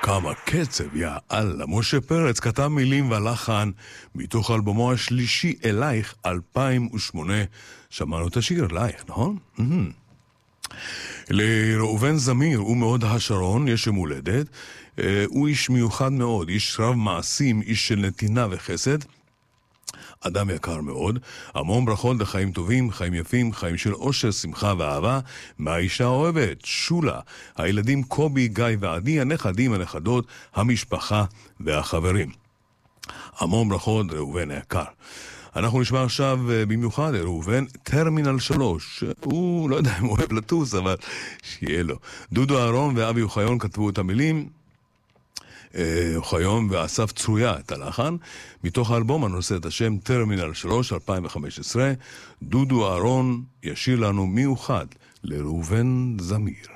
כמה קצב, יא אללה. משה פרץ כתב מילים ולחן מתוך אלבומו השלישי אלייך 2008. שמענו את השיר אלייך, נכון? לראובן זמיר הוא מאוד השרון, יש יום הולדת. הוא איש מיוחד מאוד, איש רב מעשים, איש של נתינה וחסד, אדם יקר מאוד. המון ברכות לחיים טובים, חיים יפים, חיים של אושר, שמחה ואהבה מהאישה האוהבת, שולה, הילדים קובי, גיא ועדי, הנכדים, הנכדות, המשפחה והחברים. המון ברכות ראובן היקר. אנחנו נשמע עכשיו במיוחד ראובן טרמינל 3. הוא לא יודע אם הוא אוהב לטוס, אבל שיהיה לו. דודו אהרון ואבי אוחיון כתבו את המילים, אוחיון ואסף צרויה את הלחן. מתוך האלבום הנושא את השם טרמינל 3 2015. דודו אהרון ישיר לנו מיוחד לראובן זמיר.